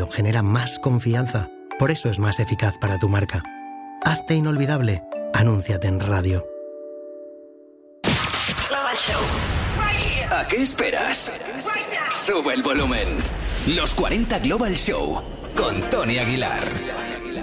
radio genera más confianza. Por eso es más eficaz para tu marca. Hazte inolvidable. Anúnciate en radio. Global Show. ¿A qué esperas? Sube el volumen. Los 40 Global Show con Tony Aguilar.